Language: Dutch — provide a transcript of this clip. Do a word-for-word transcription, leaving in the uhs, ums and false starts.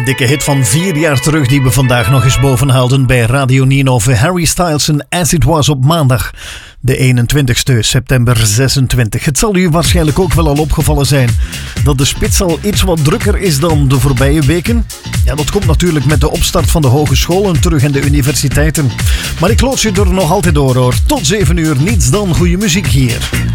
Dikke hit van vier jaar terug die we vandaag nog eens bovenhaalden bij Radio Ninove. Harry Styles en As It Was op maandag, de eenentwintigste september zesentwintig. Het zal u waarschijnlijk ook wel al opgevallen zijn dat de spits al iets wat drukker is dan de voorbije weken. Ja, dat komt natuurlijk met de opstart van de hogescholen terug en de universiteiten. Maar ik lood je er nog altijd door hoor. Tot zeven uur, niets dan goede muziek hier.